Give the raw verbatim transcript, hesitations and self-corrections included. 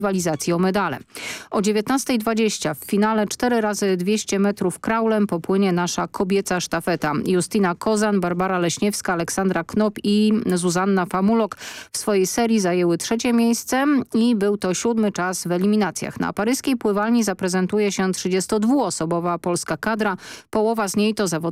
rywalizacji o medale. O dziewiętnasta dwadzieścia w finale cztery razy dwieście metrów kraulem popłynie nasza kobieca sztafeta. Justyna Kozan, Barbara Leśniewska, Aleksandra Knop i Zuzanna Famulok w swojej serii zajęły trzecie miejsce i był to siódmy czas w eliminacjach. Na paryskiej pływalni zaprezentuje się trzydziestodwuosobowa polska kadra. Połowa z niej to zawodnicy